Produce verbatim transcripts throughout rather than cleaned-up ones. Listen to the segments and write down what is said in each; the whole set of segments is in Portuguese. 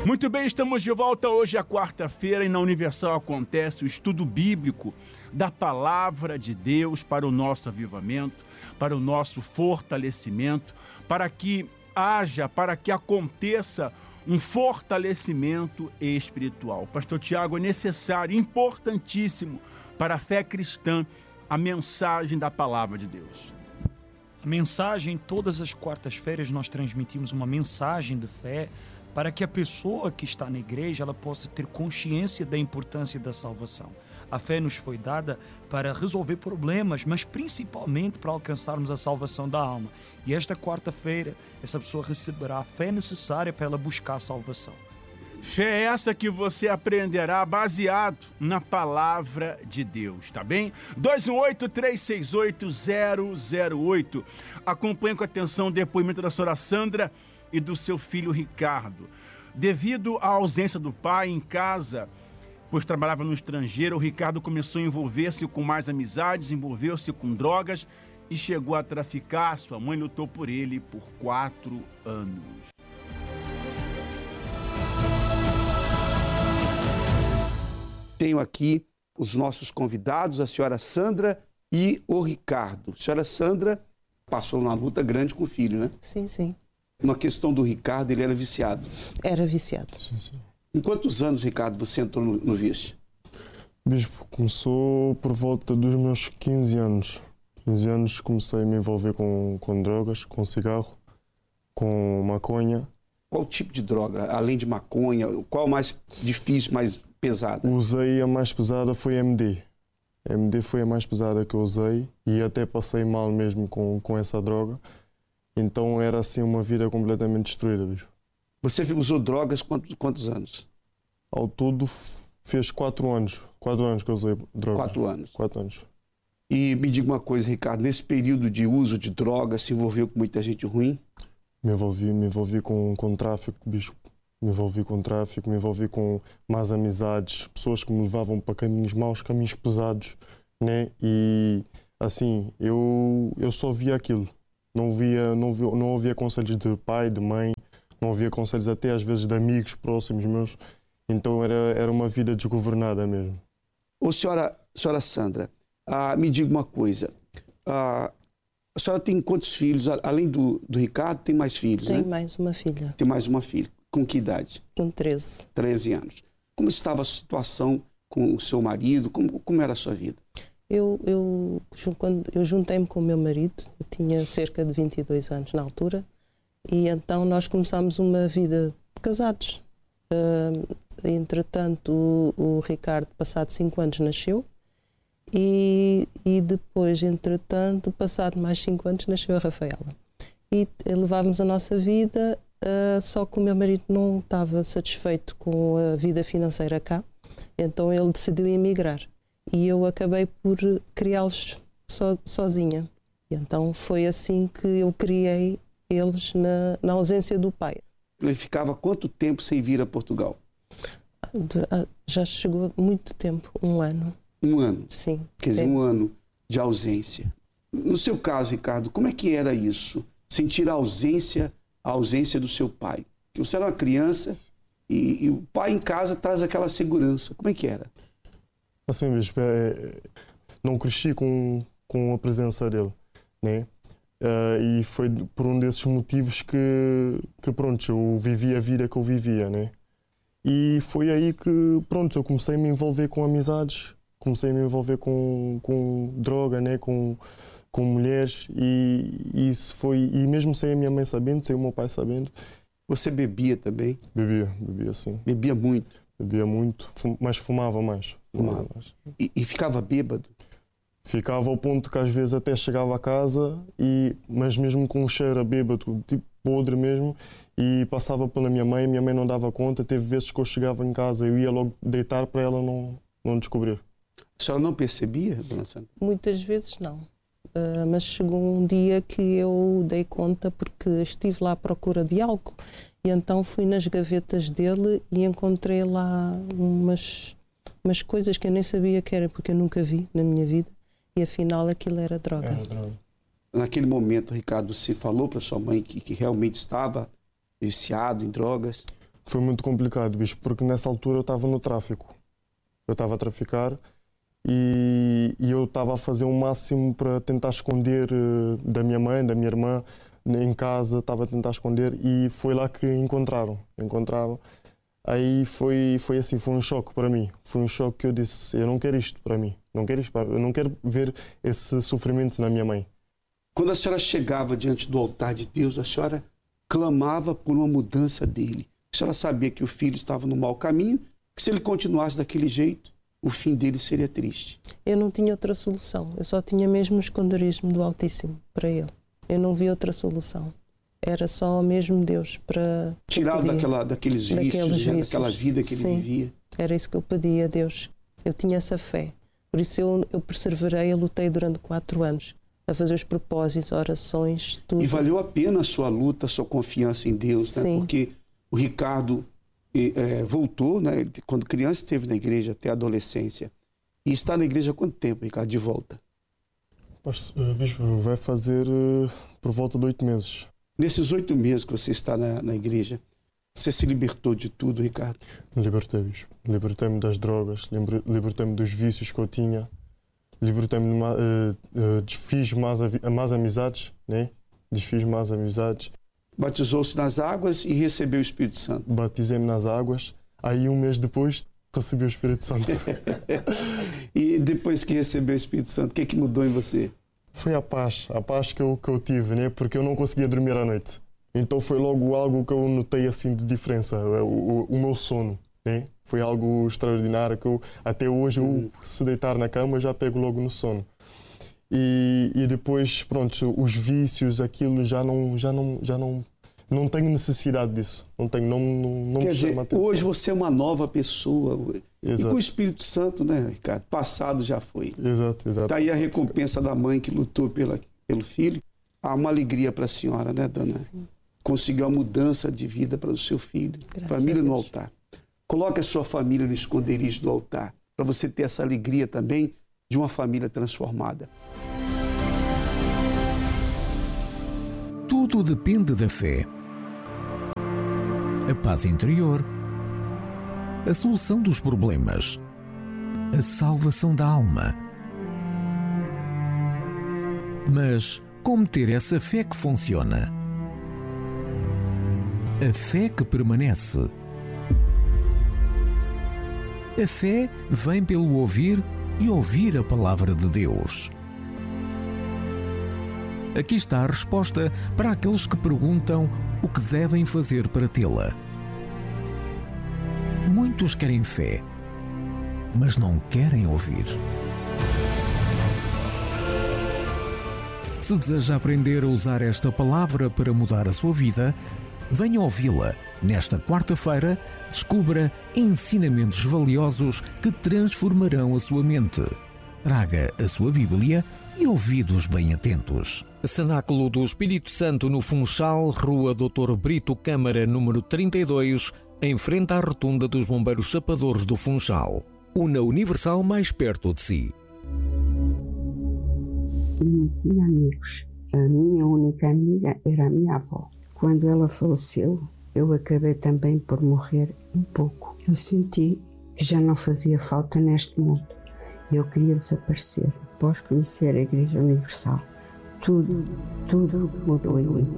Muito bem, estamos de volta hoje, à quarta-feira, e na Universal acontece o estudo bíblico da Palavra de Deus para o nosso avivamento, para o nosso fortalecimento, para que haja, para que aconteça um fortalecimento espiritual. Pastor Tiago, é necessário, importantíssimo para a fé cristã, a mensagem da Palavra de Deus. A mensagem, todas as quartas-feiras nós transmitimos uma mensagem de fé para que a pessoa que está na igreja ela possa ter consciência da importância da salvação. A fé nos foi dada para resolver problemas, mas principalmente para alcançarmos a salvação da alma. E esta quarta-feira, essa pessoa receberá a fé necessária para ela buscar a salvação. Fé essa que você aprenderá baseado na Palavra de Deus, tá bem? dois um oito, três seis oito, zero zero oito. Acompanhe com atenção o depoimento da senhora Sandra e do seu filho Ricardo. Devido à ausência do pai em casa, pois trabalhava no estrangeiro, o Ricardo começou a envolver-se com mais amizades, envolveu-se com drogas e chegou a traficar. Sua mãe lutou por ele por quatro anos. Tenho aqui os nossos convidados, a senhora Sandra e o Ricardo. A senhora Sandra passou uma luta grande com o filho, né? Sim, sim. Na questão do Ricardo, ele era viciado. Era viciado. Sim, sim. Em quantos anos, Ricardo, você entrou no, no vício? Bispo, começou por volta dos meus quinze anos. quinze anos comecei a me envolver com, com drogas, com cigarro, com maconha. Qual tipo de droga? Além de maconha, qual mais difícil, mais pesada? Usei a mais pesada foi M D. M D foi a mais pesada que eu usei e até passei mal mesmo com, com essa droga. Então era assim uma vida completamente destruída, bicho. Você usou drogas quantos, quantos anos? Ao todo fez quatro anos. Quatro anos que eu usei drogas. Quatro anos. Quatro anos. E me diga uma coisa, Ricardo, nesse período de uso de drogas, se envolveu com muita gente ruim? Me envolvi, me envolvi com, com tráfico, bicho. Me envolvi com tráfico, me envolvi com más amizades, pessoas que me levavam para caminhos maus, caminhos pesados, né? E assim, eu, eu só via aquilo. Não via, não via, não ouvia conselhos de pai, de mãe, não ouvia conselhos até às vezes de amigos próximos meus. Então era, era uma vida desgovernada mesmo. Ô senhora, senhora Sandra, ah, me diga uma coisa. Ah, a senhora tem quantos filhos? Além do, do Ricardo, tem mais filhos, Tenho né? mais uma filha. Tem mais uma filha. Com que idade? Com treze. treze anos. Como estava a situação com o seu marido? Como, como era a sua vida? Eu, eu, quando eu juntei-me com o meu marido, eu tinha cerca de vinte e dois anos na altura, e então nós começámos uma vida de casados. Uh, entretanto, o, o Ricardo, passado cinco anos, nasceu, e, e depois, entretanto, passado mais cinco anos, nasceu a Rafaela. E levávamos a nossa vida, uh, só que o meu marido não estava satisfeito com a vida financeira cá, então ele decidiu emigrar. E eu acabei por criá-los so, sozinha. E então foi assim que eu criei eles na, na ausência do pai. Ele ficava quanto tempo sem vir a Portugal? Já chegou muito tempo, um ano. Um ano? Sim. Quer dizer, é. um ano de ausência. No seu caso, Ricardo, como é que era isso? Sentir a ausência, a ausência do seu pai. Porque você era uma criança e, e o pai em casa traz aquela segurança. Como é que era? Assim, bispo, é, não cresci com, com a presença dele, né? Uh, e foi por um desses motivos que, que, pronto, eu vivi a vida que eu vivia, né? E foi aí que, pronto, eu comecei a me envolver com amizades, comecei a me envolver com, com droga, né? Com, com mulheres e, e isso foi, e mesmo sem a minha mãe sabendo, sem o meu pai sabendo. Você bebia também? Bebia, bebia sim. Bebia muito? Bebia muito, mas fumava mais. Fumava. Fumava. E, e ficava bêbado? Ficava ao ponto que às vezes até chegava a casa, e, mas mesmo com um cheiro a bêbado, tipo podre mesmo, e passava pela minha mãe, minha mãe não dava conta. Teve vezes que eu chegava em casa e eu ia logo deitar para ela não, não descobrir. A senhora não percebia, dona Sandra? Muitas vezes não, uh, mas chegou um dia que eu dei conta porque estive lá à procura de algo. E então fui nas gavetas dele e encontrei lá umas, umas coisas que eu nem sabia que era, porque eu nunca vi na minha vida. E afinal aquilo era droga. Era droga. Naquele momento, Ricardo, você falou para sua mãe que, que realmente estava viciado em drogas? foi muito complicado, bispo, porque nessa altura eu estava no tráfico. Eu estava a traficar e, e eu estava a fazer o máximo para tentar esconder uh, da minha mãe, da minha irmã, em casa, estava a tentar esconder e foi lá que encontraram. Encontraram. Aí foi, foi assim, foi um choque para mim. Foi um choque que eu disse, eu não quero isto para mim. Não quero isto, eu não quero ver esse sofrimento na minha mãe. Quando a senhora chegava diante do altar de Deus, a senhora clamava por uma mudança dele. A senhora sabia que o filho estava no mau caminho, que se ele continuasse daquele jeito, o fim dele seria triste. Eu não tinha outra solução. Eu só tinha mesmo o esconderismo do Altíssimo para ele. Eu não vi outra solução. Era só mesmo Deus para... Tirá-lo daquela, daqueles vícios, daqueles vícios, daquela vida que sim, ele vivia. Era isso que eu pedia a Deus. Eu tinha essa fé. Por isso eu, eu perseverei, eu lutei durante quatro anos a fazer os propósitos, orações, tudo. E valeu a pena a sua luta, a sua confiança em Deus, né? Porque o Ricardo é, voltou, né? Quando criança esteve na igreja até a adolescência. E está na igreja há quanto tempo, Ricardo, de volta? Pastor, bispo, vai fazer uh, por volta de oito meses. Nesses oito meses que você está na, na igreja, você se libertou de tudo, Ricardo? Me libertei, bispo. Libertei-me das drogas, libertei-me dos vícios que eu tinha, libertei-me, uh, uh, desfiz mais, mais amizades, né? Desfiz mais amizades. Batizou-se nas águas e recebeu o Espírito Santo. Batizei-me nas águas, aí um mês depois recebi o Espírito Santo. E depois que recebeu o Espírito Santo, o que é que mudou em você? Foi a paz, a paz que eu, que eu tive, né? Porque eu não conseguia dormir à noite. Então foi logo algo que eu notei assim de diferença, o, o, o meu sono, né? Foi algo extraordinário que eu, até hoje, eu, se deitar na cama, eu já pego logo no sono. E, e depois, pronto, os vícios, aquilo já não, já não, já não, não tenho necessidade disso. Não tenho, não, não, não Quer me dizer, chama atenção. hoje você é uma nova pessoa. Exato. E com o Espírito Santo, né, Ricardo? Passado já foi. Exato, exato. Está aí a recompensa da mãe que lutou pela, pelo filho. Há uma alegria para a senhora, né, dona? Sim. Conseguiu a mudança de vida para o seu filho. Graças Família a Deus. no altar. Coloque a sua família no esconderijo do altar, para você ter essa alegria também de uma família transformada. Tudo depende da fé. A paz interior, a solução dos problemas, a salvação da alma. Mas como ter essa fé que funciona? A fé que permanece. A fé vem pelo ouvir e ouvir a palavra de Deus. Aqui está a resposta para aqueles que perguntam o que devem fazer para tê-la. Muitos querem fé, mas não querem ouvir. Se deseja aprender a usar esta palavra para mudar a sua vida, venha ouvi-la. Nesta quarta-feira, descubra ensinamentos valiosos que transformarão a sua mente. Traga a sua Bíblia e ouvidos bem atentos. Cenáculo do Espírito Santo no Funchal, Rua doutor Brito Câmara, número trinta e dois, em frente à rotunda dos Bombeiros Chapadores do Funchal. Una Universal mais perto de si. Eu não tinha amigos. A minha única amiga era a minha avó. Quando ela faleceu, eu acabei também por morrer um pouco. Eu senti que já não fazia falta neste mundo. Eu queria desaparecer. Após conhecer a Igreja Universal, tudo, tudo mudou em mim.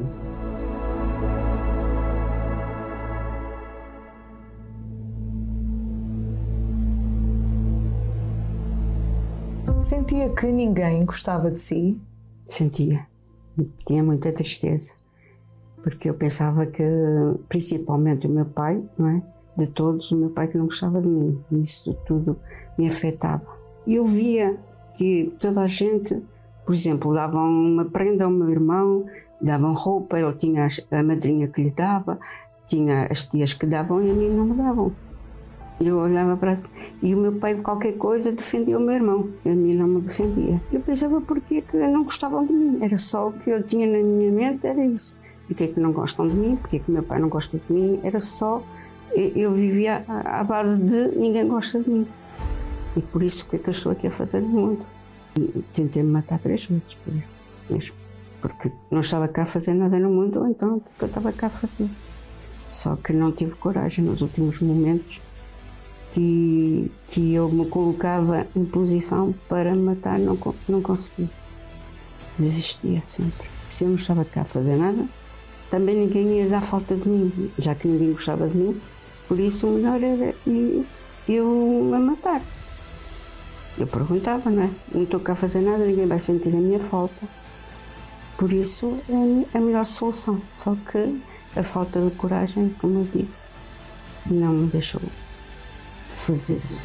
Sentia que ninguém gostava de si? Sentia. Tinha muita tristeza. Porque eu pensava que, principalmente o meu pai, não é? De todos, o meu pai que não gostava de mim. Isso tudo me afetava. E eu via que toda a gente, por exemplo, davam uma prenda ao meu irmão, davam roupa, ele tinha a madrinha que lhe dava, tinha as tias que davam e a mim não me davam. Eu olhava para... E o meu pai, qualquer coisa, defendia o meu irmão. A mim não me defendia. Eu pensava porque que não gostavam de mim. Era só o que eu tinha na minha mente, era isso. Porque é que não gostam de mim, porque é que meu pai não gosta de mim. Era só... Eu vivia à base de ninguém gosta de mim. E por isso que é que eu estou aqui a fazer no mundo. E tentei me matar três vezes por isso mesmo. Porque não estava cá a fazer nada no mundo, ou então o que eu estava cá a fazer. Só que não tive coragem nos últimos momentos que, que eu me colocava em posição para matar, não, não consegui. Desistia sempre. Se eu não estava cá a fazer nada, também ninguém ia dar falta de mim, já que ninguém gostava de mim, por isso o melhor era eu me matar. Eu perguntava, não é? Não estou cá a fazer nada, ninguém vai sentir a minha falta. Por isso é a melhor solução. Só que a falta de coragem, como eu digo, não me deixou fazer isso.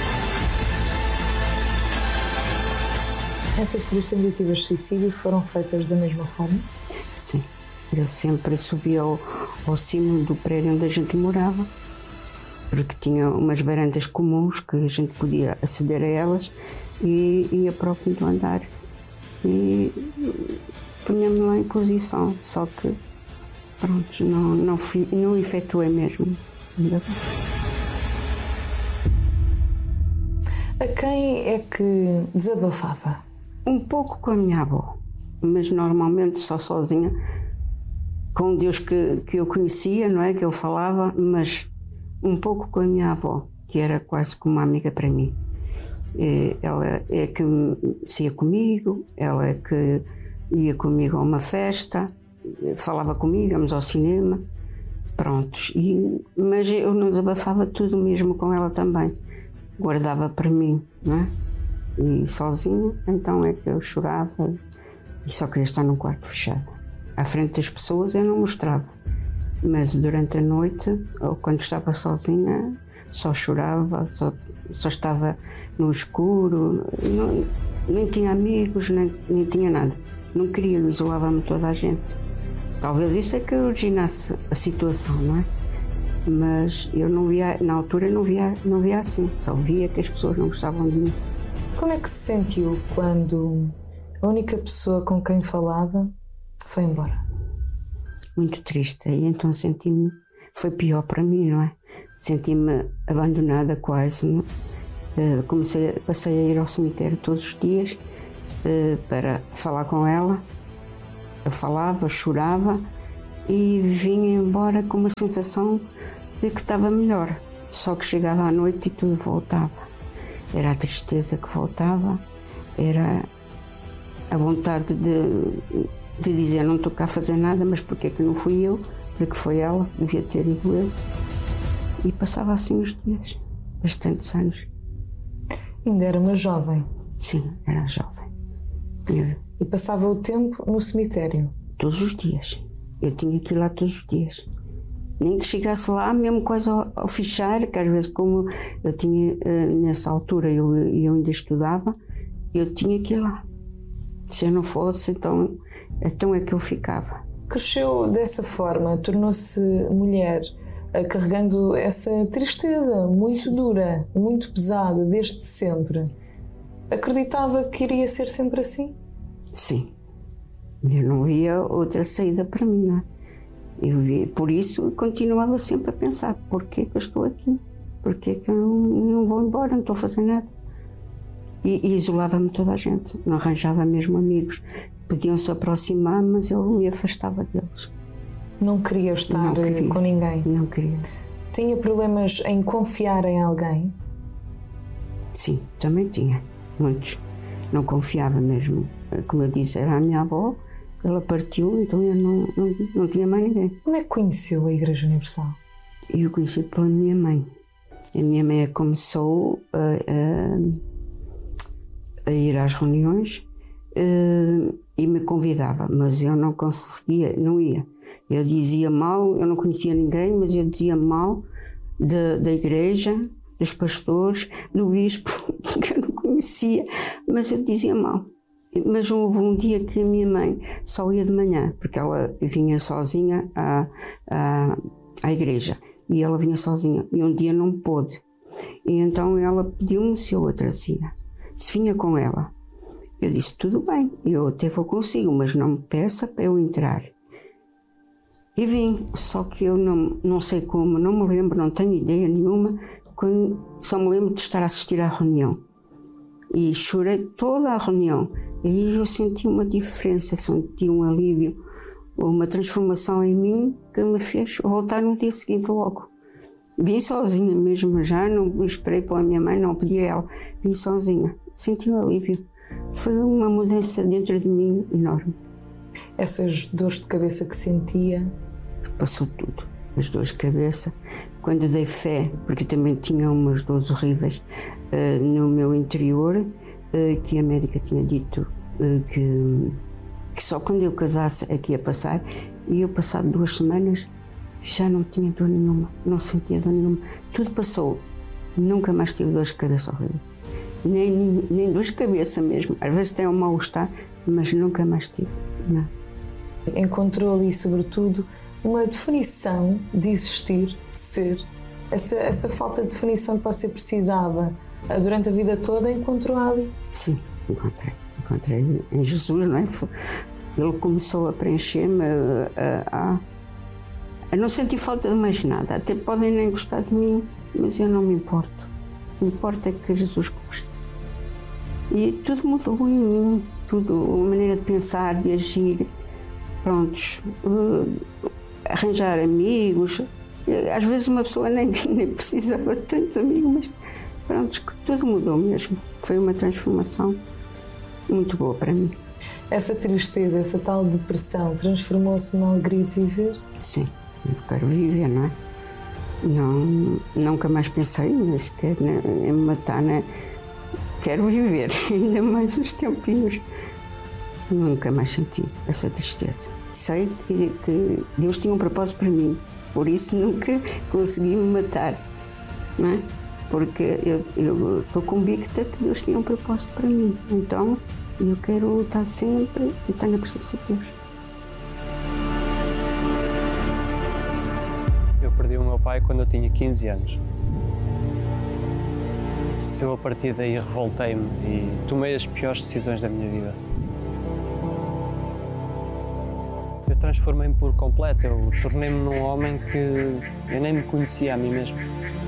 Essas três tentativas de suicídio foram feitas da mesma forma? Sim. Ele sempre subia ao, ao cimo do prédio onde a gente morava, porque tinha umas varandas comuns que a gente podia aceder a elas, e ia para o quinto andar e punha-me lá em posição, só que pronto, não, não, fui, não efetuei mesmo isso. Ainda bem. A quem é que desabafava? Um pouco com a minha avó, mas normalmente só sozinha, com Deus que, que eu conhecia, não é, que eu falava, mas um pouco com a minha avó, que era quase como uma amiga para mim. Ela é que ia comigo, ela é que ia comigo a uma festa, falava comigo, íamos ao cinema, prontos. E, mas eu não desabafava tudo mesmo com ela também, guardava para mim, não é? E sozinha, então é que eu chorava e só queria estar num quarto fechado. À frente das pessoas eu não mostrava, mas durante a noite, ou quando estava sozinha, só chorava, só, só estava no escuro, não, nem tinha amigos, nem, nem tinha nada. Não queria, isolava-me toda a gente. Talvez isso é que originasse a situação, não é? Mas eu não via, na altura não via, não via assim, só via que as pessoas não gostavam de mim. Como é que se sentiu quando a única pessoa com quem falava foi embora? Muito triste, e então senti-me, foi pior para mim, não é? Senti-me abandonada quase, não é? Comecei, passei a ir ao cemitério todos os dias para falar com ela. Eu falava, chorava e vinha embora com uma sensação de que estava melhor. Só que chegava à noite e tudo voltava. Era a tristeza que voltava, era a vontade de, de dizer não estou cá a fazer nada, mas porque é que não fui eu, porque foi ela, devia ter ido eu. E passava assim os dias, bastantes anos. Ainda era uma jovem? Sim, era jovem. Eu... E passava o tempo no cemitério? Todos os dias. Eu tinha que ir lá todos os dias. Nem que chegasse lá, mesmo quase ao, ao fechar, que às vezes como eu tinha, nessa altura eu, eu ainda estudava, eu tinha que ir lá. Se eu não fosse, então, então é que eu ficava. Cresceu dessa forma, tornou-se mulher, carregando essa tristeza muito dura, muito pesada, desde sempre. Acreditava que iria ser sempre assim? Sim. Eu não via outra saída para mim, não é? Eu via, por isso continuava sempre a pensar, porquê que eu estou aqui? Porquê que eu não, não vou embora, não estou a fazer nada? E, e isolava-me toda a gente, não arranjava mesmo amigos. Podiam se aproximar, mas eu me afastava deles. Não queria estar não queria, com ninguém? Não queria. Tinha problemas em confiar em alguém? Sim, também tinha, muitos. Não confiava mesmo. Como eu disse, era a minha avó, ela partiu, então eu não, não, não tinha mais ninguém. Como é que conheceu a Igreja Universal? Eu conheci pela minha mãe. A minha mãe começou a, a, a ir às reuniões uh, e me convidava, mas eu não conseguia, não ia. Eu dizia mal, eu não conhecia ninguém, mas eu dizia mal da, da igreja, dos pastores, do bispo, que eu não conhecia, mas eu dizia mal. Mas houve um dia que a minha mãe só ia de manhã, porque ela vinha sozinha à, à, à igreja, e ela vinha sozinha, e um dia não pôde. E então ela pediu-me se eu a trazia, se vinha com ela. Eu disse, tudo bem, eu até vou consigo, mas não me peça para eu entrar. E vim, só que eu não, não sei como, não me lembro, não tenho ideia nenhuma, quando, só me lembro de estar a assistir à reunião. E chorei toda a reunião. E aí eu senti uma diferença, senti um alívio, uma transformação em mim que me fez voltar no dia seguinte logo. Vim sozinha mesmo, já não esperei pela minha mãe, não pedi a ela, vim sozinha. Senti um alívio. Foi uma mudança dentro de mim enorme. Essas dores de cabeça que sentia? Passou tudo. As dores de cabeça. Quando dei fé, porque também tinha umas dores horríveis uh, no meu interior, uh, que a médica tinha dito uh, que, que só quando eu casasse é que ia passar, e eu, passado duas semanas, já não tinha dor nenhuma, não sentia dor nenhuma. Tudo passou. Nunca mais tive dores de cabeça horríveis. Nem, nem, nem dores de cabeça mesmo. Às vezes tem um mal-estar, mas nunca mais tive. Não. Encontrou ali, sobretudo, uma definição de existir, de ser. Essa, essa falta de definição que você precisava durante a vida toda, encontrou ali? Sim, encontrei. Encontrei em Jesus, não é? Ele começou a preencher-me a, a, a não sentir falta de mais nada. Até podem nem gostar de mim, mas eu não me importo. O que importa é que Jesus goste. E tudo mudou em mim, tudo, a maneira de pensar, de agir. Prontos, uh, arranjar amigos. Às vezes uma pessoa nem, nem precisava de tantos amigos, mas prontos, que tudo mudou mesmo. Foi uma transformação muito boa para mim. Essa tristeza, essa tal depressão, transformou-se numa alegria de viver? Sim, eu quero viver, não é? Não, nunca mais pensei nem sequer em me matar, né? Quero viver ainda mais uns tempinhos. Nunca mais senti essa tristeza. Sei que, que Deus tinha um propósito para mim, por isso nunca consegui me matar, não é? Porque eu estou convicta que Deus tinha um propósito para mim. Então eu quero lutar sempre e estar na presença de Deus. Eu perdi o meu pai quando eu tinha quinze anos. Eu, a partir daí, revoltei-me e tomei as piores decisões da minha vida. Eu transformei-me por completo, eu tornei-me num homem que eu nem me conhecia a mim mesmo.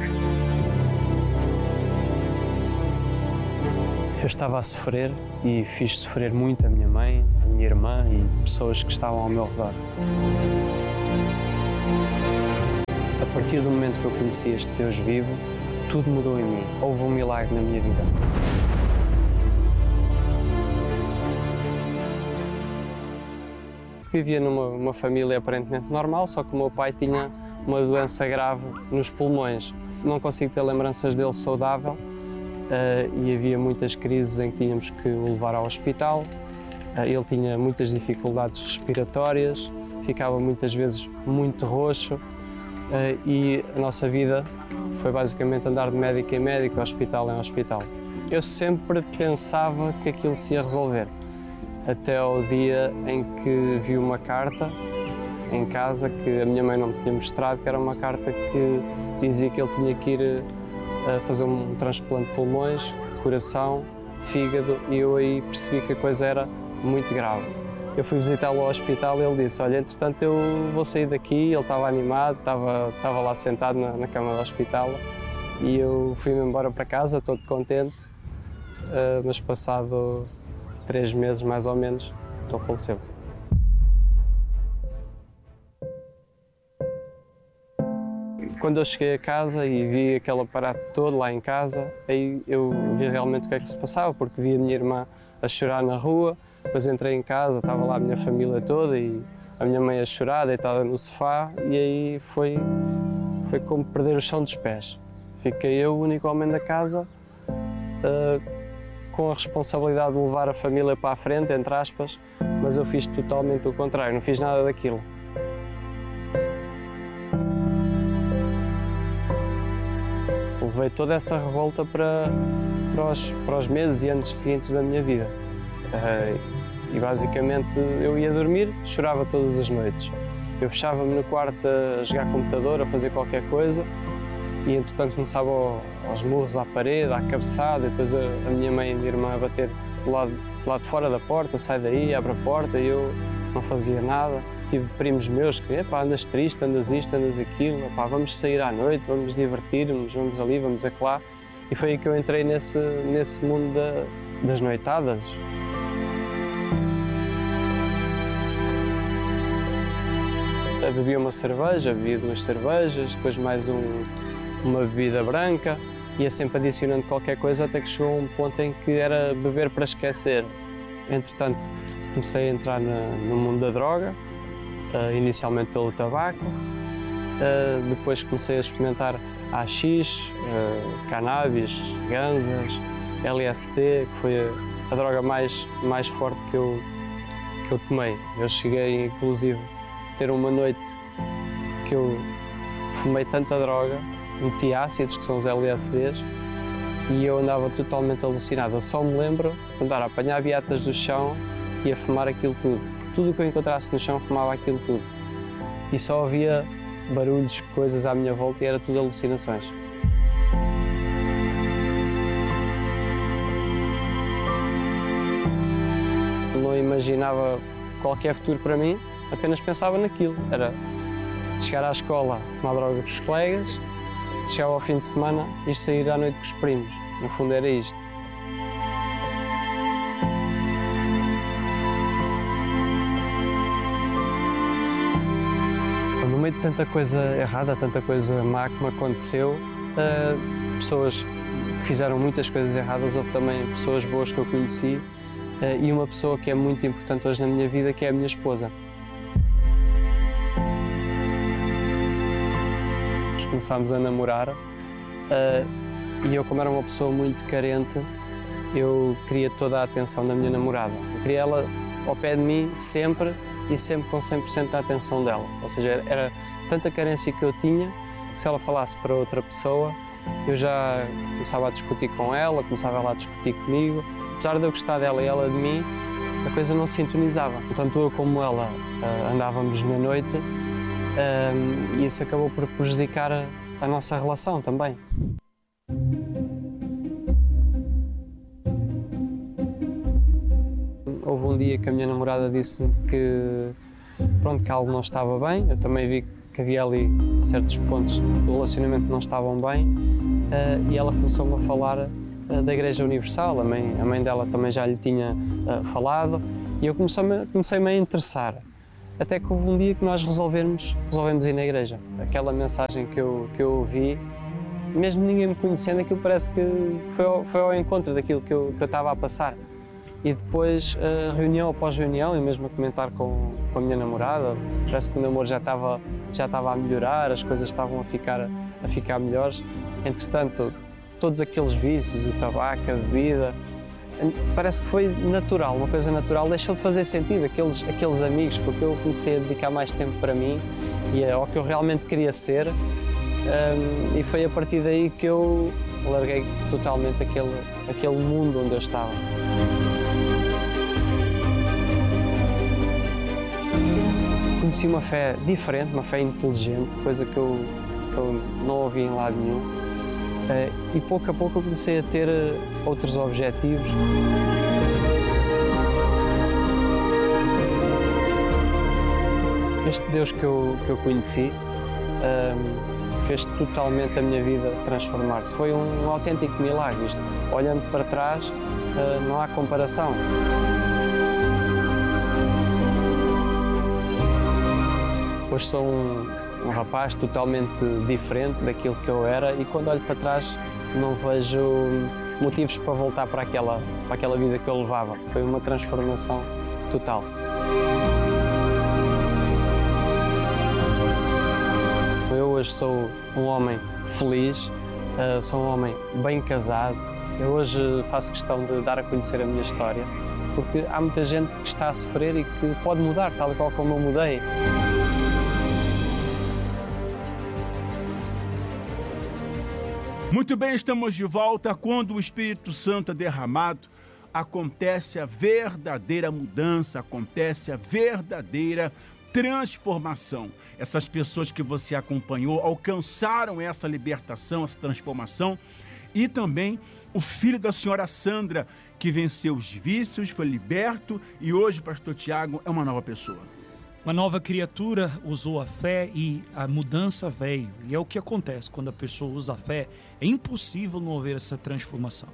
Eu estava a sofrer e fiz sofrer muito a minha mãe, a minha irmã e pessoas que estavam ao meu redor. A partir do momento que eu conheci este Deus vivo, tudo mudou em mim. Houve um milagre na minha vida. Vivia numa uma família aparentemente normal, só que o meu pai tinha uma doença grave nos pulmões. Não consigo ter lembranças dele saudável uh, e havia muitas crises em que tínhamos que o levar ao hospital. Uh, ele tinha muitas dificuldades respiratórias, ficava muitas vezes muito roxo uh, e a nossa vida foi basicamente andar de médico em médico, hospital em hospital. Eu sempre pensava que aquilo se ia resolver. Até ao dia em que vi uma carta em casa que a minha mãe não me tinha mostrado, que era uma carta que dizia que ele tinha que ir a fazer um transplante de pulmões, coração, fígado, e eu aí percebi que a coisa era muito grave. Eu fui visitá-lo ao hospital e ele disse, olha, entretanto eu vou sair daqui. Ele estava animado, estava, estava lá sentado na, na cama do hospital e eu fui-me embora para casa, todo contente, uh, mas passado três meses, mais ou menos, ele faleceu. Quando eu cheguei a casa e vi aquele aparato todo lá em casa, aí eu vi realmente o que é que se passava, porque vi a minha irmã a chorar na rua, depois entrei em casa, estava lá a minha família toda e a minha mãe a chorar, deitada no sofá, e aí foi, foi como perder o chão dos pés. Fiquei eu, o único homem da casa, uh, com a responsabilidade de levar a família para a frente, entre aspas, mas eu fiz totalmente o contrário, não fiz nada daquilo. Levei toda essa revolta para, para, os, para os meses e anos seguintes da minha vida. Uh, e basicamente eu ia dormir, chorava todas as noites. Eu fechava-me no quarto a jogar computador, a fazer qualquer coisa, e entretanto começava aos murros à parede, à cabeçada, e depois a, a minha mãe e a minha irmã a bater do lado, do lado de fora da porta, sai daí, abre a porta, e eu não fazia nada. Tive primos meus que, epá, andas triste, andas isto, andas aquilo, epá, vamos sair à noite, vamos divertir-nos, vamos ali, vamos acolá. E foi aí que eu entrei nesse, nesse mundo da, das noitadas. bebia uma cerveja, bebia duas cervejas, depois mais um, uma bebida branca, ia sempre adicionando qualquer coisa até que chegou a um ponto em que era beber para esquecer. Entretanto, comecei a entrar na, no mundo da droga, uh, inicialmente pelo tabaco, uh, depois comecei a experimentar A X, uh, cannabis, ganzas, L S D, que foi a, a droga mais, mais forte que eu, que eu tomei. Eu cheguei, inclusive, a ter uma noite que eu fumei tanta droga, meti ácidos, que são os L S Ds, e eu andava totalmente alucinado. Eu só me lembro de andar a apanhar beatas do chão e a fumar aquilo tudo. Tudo o que eu encontrasse no chão, fumava aquilo tudo. E só havia barulhos, coisas à minha volta e era tudo alucinações. Não imaginava qualquer futuro para mim, apenas pensava naquilo. Era chegar à escola, tomar droga com os colegas, chegar ao fim de semana e sair à noite com os primos. No fundo era isto. No meio de tanta coisa errada, tanta coisa má que me aconteceu, uh, pessoas que fizeram muitas coisas erradas, houve também pessoas boas que eu conheci, uh, e uma pessoa que é muito importante hoje na minha vida, que é a minha esposa. Começámos a namorar, uh, e eu, como era uma pessoa muito carente, eu queria toda a atenção da minha namorada. Eu queria ela ao pé de mim sempre e sempre com cem por cento da atenção dela. Ou seja, era tanta carência que eu tinha que se ela falasse para outra pessoa, eu já começava a discutir com ela, começava ela a discutir comigo. Apesar de eu gostar dela e ela de mim, a coisa não se sintonizava. Tanto eu como ela uh, andávamos na noite, uh, e isso acabou por prejudicar a, a nossa relação também. Houve um dia que a minha namorada disse-me que, pronto, que algo não estava bem. Eu também vi que havia ali certos pontos do relacionamento que não estavam bem, uh, e ela começou-me a falar uh, da Igreja Universal. A mãe, a mãe dela também já lhe tinha uh, falado, e eu comecei-me comecei a interessar. Até que houve um dia que nós resolvemos, resolvemos ir na igreja. Aquela mensagem que eu, que eu ouvi, mesmo ninguém me conhecendo, aquilo parece que foi ao, foi ao encontro daquilo que eu, que eu estava a passar. E depois, uh, reunião após reunião, e mesmo a comentar com, com a minha namorada, parece que o namoro já estava, já estava a melhorar, as coisas estavam a ficar, a ficar melhores. Entretanto, todos aqueles vícios, o tabaco, a bebida, parece que foi natural, uma coisa natural, deixou de fazer sentido, aqueles, aqueles amigos, porque eu comecei a dedicar mais tempo para mim e ao que eu realmente queria ser, um, e foi a partir daí que eu larguei totalmente aquele, aquele mundo onde eu estava. Conheci uma fé diferente, uma fé inteligente, coisa que eu, que eu não ouvi em lado nenhum. Uh, e pouco a pouco eu comecei a ter uh, outros objetivos. Este Deus que eu, que eu conheci uh, fez totalmente a minha vida transformar-se. Foi um, um autêntico milagre. Isto, olhando para trás, uh, não há comparação. Hoje sou um, um rapaz totalmente diferente daquilo que eu era, e quando olho para trás não vejo motivos para voltar para aquela, para aquela vida que eu levava. Foi uma transformação total. Eu hoje sou um homem feliz, uh, sou um homem bem casado. Eu hoje faço questão de dar a conhecer a minha história, porque há muita gente que está a sofrer e que pode mudar, tal e qual como eu mudei. Muito bem, estamos de volta. Quando o Espírito Santo é derramado, acontece a verdadeira mudança, acontece a verdadeira transformação. Essas pessoas que você acompanhou alcançaram essa libertação, essa transformação. E também o filho da senhora Sandra, que venceu os vícios, foi liberto e hoje, pastor Tiago, é uma nova pessoa. Uma nova criatura, usou a fé e a mudança veio. E é o que acontece quando a pessoa usa a fé. É impossível não haver essa transformação.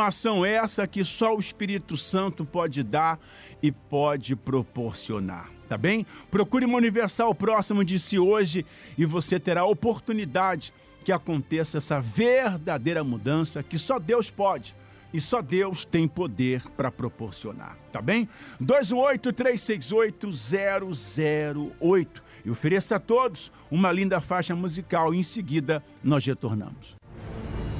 Transformação essa que só o Espírito Santo pode dar e pode proporcionar. tá bem? Procure uma Universal próximo de si hoje e você terá a oportunidade que aconteça essa verdadeira mudança que só Deus pode e só Deus tem poder para proporcionar, tá bem? dois um oito, três seis oito, zero zero oito. E ofereça a todos uma linda faixa musical e em seguida nós retornamos.